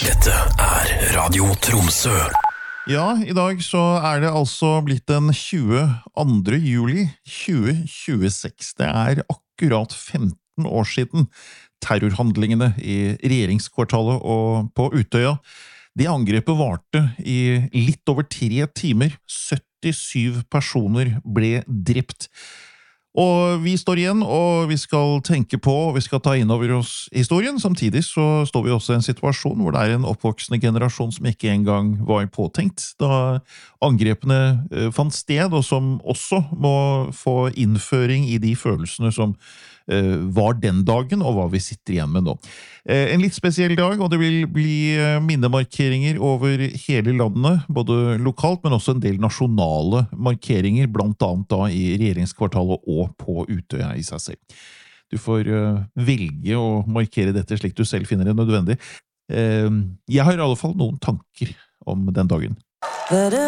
Dette Radio Tromsø. Ja, i dag så det altså blitt den 22. juli 2026. Det akkurat 15 år siden terrorhandlingene i regjeringskvartalet og på Utøya. Det angrepet varte i litt over 3 timer. 77 personer ble drept. Og vi står igjen, og vi skal tenke på, og vi skal ta inn over oss historien. Samtidig så står vi også i en situasjon hvor det en oppvoksende generasjon som ikke engang var påtenkt da angrepene fant sted, og som også må få innføring i de følelsene som var den dagen, og hva vi sitter igjen med nå. En litt spesiell dag, og det vil bli minnemarkeringer over hele landet, både lokalt, men også en del nasjonale markeringer, blant annet da i regjeringskvartalet og på Utøya i seg selv. Du får velge å markere dette slik du selv finner det nødvendig. Jeg har i alle fall noen tanker om den dagen.